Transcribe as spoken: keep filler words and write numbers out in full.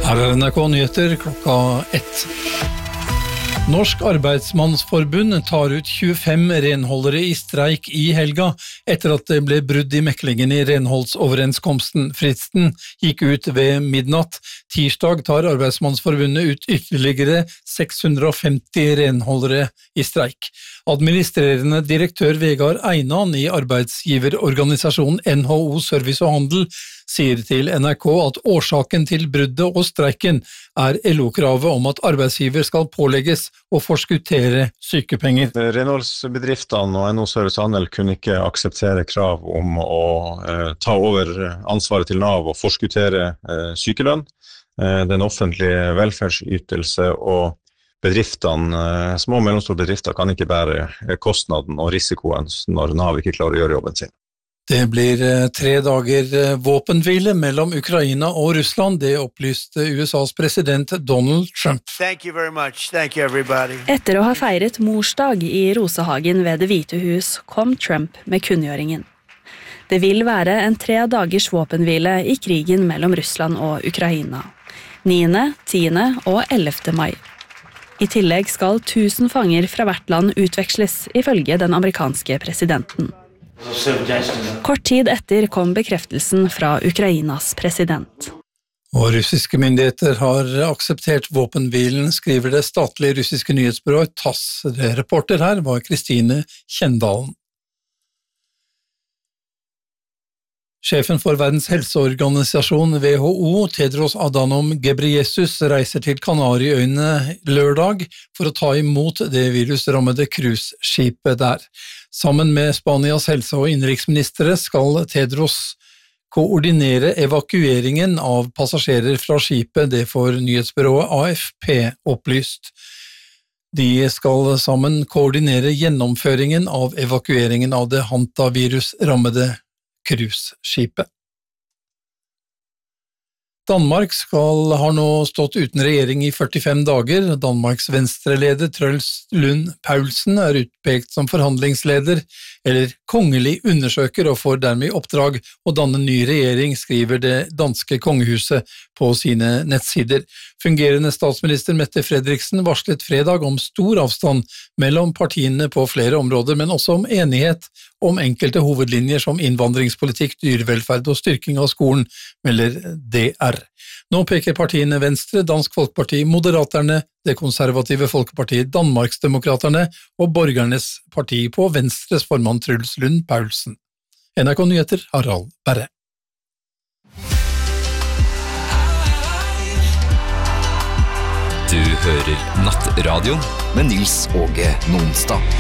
Her er N R K Nyheter klokka ett. Norsk Arbeidsmannsforbund tar ut tjuefem renholdere i streik i helga, etter at det ble brudd i meklingen i renholdsoverenskomsten. Fristen gikk ut ved midnatt. Tirsdag tar Arbeidsmannsforbundet ut ytterligere seks hundre og femti renholdere i streik. Administrerende direktør Vegard Einan i arbeidsgiverorganisasjonen N H O Service og Handel sier til N R K at årsaken til bruddet og streiken er L O-kravet om at arbeidsgiver skal pålegges å forskuttere sykepenger. Renholdsbedriftene og N H O Service og Handel kunne ikke akseptere krav om å eh, ta over ansvaret til Nav og forskuttere eh, sykelønn. Eh, den offentlige velferdsytelse og bedriftene, eh, små og mellomstore bedrifter kan ikke bære kostnaden og risikoen når Nav ikke klarer å gjøre jobben sin. Det blir tre dager våpenhvile mellom Ukraina og Russland, det opplyste U S A's president Donald Trump. Thank you very much. Thank you everybody. Etter å ha feiret morsdag i Rosehagen ved Det hvite hus, kom Trump med kunngjøringen. Det vil være en tre dagers våpenhvile i krigen mellom Russland og Ukraina. niende, tiende og ellevte mai. I tillegg skal tusen fanger fra hvert land utveksles, ifølge den amerikanske presidenten. Kort tid etter kom bekreftelsen fra Ukrainas president. Og russiske myndigheter har akseptert våpenhvilen, skriver det statlige russiske nyhetsbyrået TASS. Reporter her var Kristine Kjendalen. Sjefen for Verdens helseorganisasjon W H O, Tedros Adhanom Ghebreyesus, reiser til Kanariøyene lørdag for å ta imot det virusrammede cruiseskipet der. Sammen med Spanias helse- og innenriksministre skal Tedros koordinere evakueringen av passasjerer fra skipet, det får nyhetsbyrået A F P opplyst. De skal sammen koordinere gjennomføringen av evakueringen av det hantavirusrammede cruiseskipet. Danmark skal, har nå stått uten regjering i førtifem dager. Danmarks venstreleder Truls Lund Poulsen er utpekt som forhandlingsleder, eller kongelig undersøker, og får dermed i oppdrag å danne ny regjering, skriver det danske kongehuset på sine nettsider. Fungerende statsminister Mette Frederiksen varslet fredag om stor avstand mellom partiene på flere områder, men også om enighet om enkelte hovedlinjer som innvandringspolitikk, dyrevelferd og styrking av skolen, melder D R. Nå peker partiene Venstre, Dansk Folkeparti, Moderaterne, Det konservative Folkepartiet, Danmarksdemokraterne og Borgernes parti på Venstres formann Truls Lund Poulsen. N R K Nyheter, Harald Berre. Du hører Nattradioen med Nils Åge Nonstad.